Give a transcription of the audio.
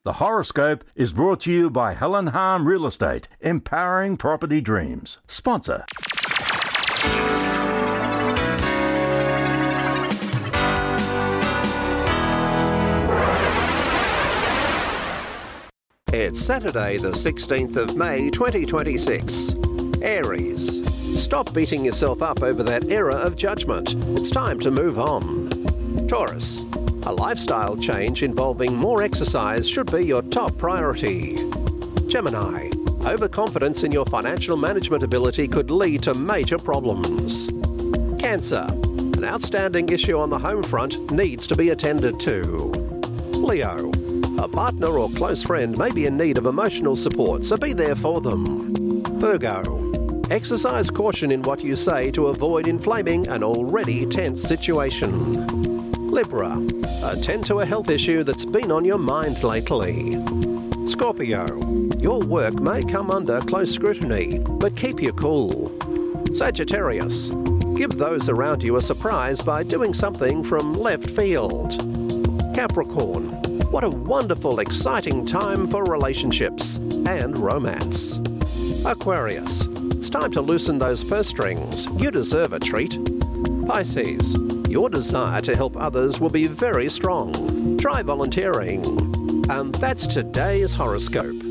The horoscope is brought to you by Helen Harm Real Estate, empowering property dreams. Sponsor. It's Saturday, the 16th of May, 2026. Aries. Stop beating yourself up over that era of judgment. It's time to move on. Taurus. A lifestyle change involving more exercise should be your top priority. Gemini. Overconfidence in your financial management ability could lead to major problems. Cancer. An outstanding issue on the home front needs to be attended to. Leo. A partner or close friend may be in need of emotional support, so be there for them. Virgo. Exercise caution in what you say to avoid inflaming an already tense situation. Libra. Attend to a health issue that's been on your mind lately. Scorpio. Your work may come under close scrutiny, but keep your cool. Sagittarius. Give those around you a surprise by doing something from left field. Capricorn. What a wonderful, exciting time for relationships and romance. Aquarius. It's time to loosen those purse strings. You deserve a treat. Pisces. Your desire to help others will be very strong. Try volunteering. And that's today's horoscope.